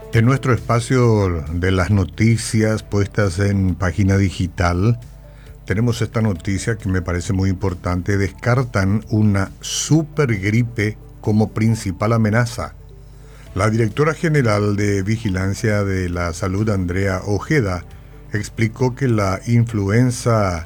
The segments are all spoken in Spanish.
En nuestro espacio de las noticias puestas en página digital, tenemos esta noticia que me parece muy importante. Descartan una supergripe como principal amenaza. La directora general de Vigilancia de la Salud, Andrea Ojeda, explicó que la influenza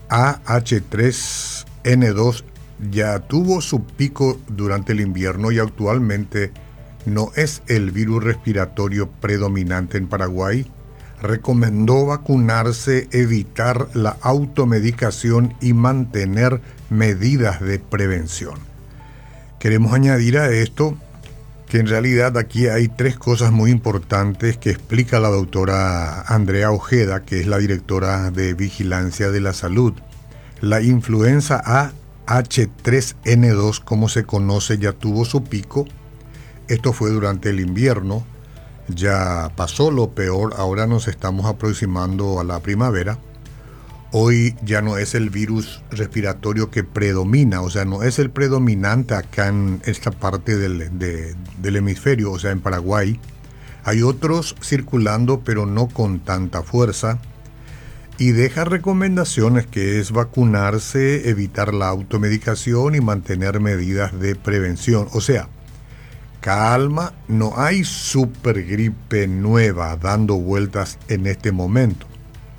AH3N2 ya tuvo su pico durante el invierno y actualmente no es el virus respiratorio predominante en Paraguay. Recomendó vacunarse, evitar la automedicación y mantener medidas de prevención. Queremos añadir a esto que en realidad aquí hay tres cosas muy importantes que explica la doctora Andrea Ojeda, que es la directora de Vigilancia de la Salud. La influenza AH3N2, como se conoce, ya tuvo su pico. Esto fue durante el invierno, ya pasó lo peor, ahora nos estamos aproximando a la primavera. Hoy ya no es el virus respiratorio que predomina, o sea, no es el predominante acá en esta parte del hemisferio, o sea, en Paraguay. Hay otros circulando, pero no con tanta fuerza. Y deja recomendaciones que es vacunarse, evitar la automedicación y mantener medidas de prevención. O sea, calma, no hay supergripe nueva dando vueltas en este momento.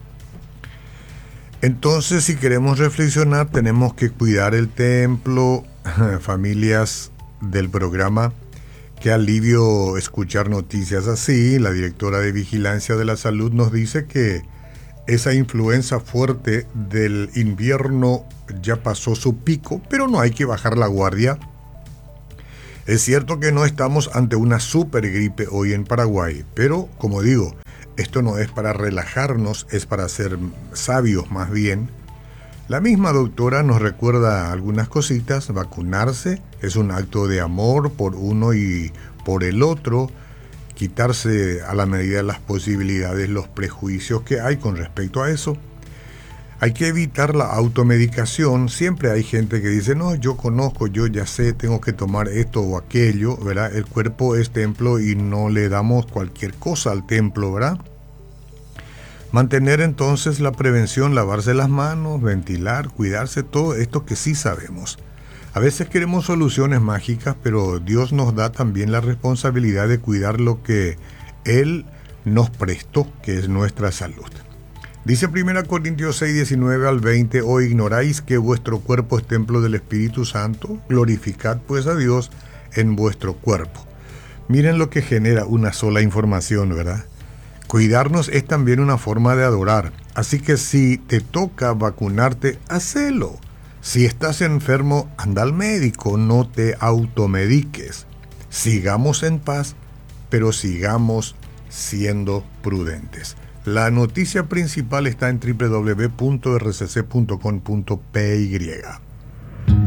Entonces, si queremos reflexionar, tenemos que cuidar el templo. Familias del programa, qué alivio escuchar noticias así. La directora de Vigilancia de la Salud nos dice que esa influenza fuerte del invierno ya pasó su pico, pero no hay que bajar la guardia. Es cierto que no estamos ante una supergripe hoy en Paraguay, pero como digo, esto no es para relajarnos, es para ser sabios más bien. La misma doctora nos recuerda algunas cositas. Vacunarse es un acto de amor por uno y por el otro. Quitarse a la medida de las posibilidades los prejuicios que hay con respecto a eso. Hay que evitar la automedicación. Siempre hay gente que dice, no, yo conozco, yo ya sé, tengo que tomar esto o aquello, ¿verdad? El cuerpo es templo y no le damos cualquier cosa al templo, ¿verdad? Mantener entonces la prevención, lavarse las manos, ventilar, cuidarse, todo esto que sí sabemos. A veces queremos soluciones mágicas, pero Dios nos da también la responsabilidad de cuidar lo que Él nos prestó, que es nuestra salud. Dice 1 Corintios 6, 19 al 20, ¿o ignoráis que vuestro cuerpo es templo del Espíritu Santo? Glorificad pues a Dios en vuestro cuerpo. Miren lo que genera una sola información, ¿verdad? Cuidarnos es también una forma de adorar. Así que si te toca vacunarte, hacelo. Si estás enfermo, anda al médico, no te automediques. Sigamos en paz, pero sigamos siendo prudentes. La noticia principal está en www.rcc.com.py.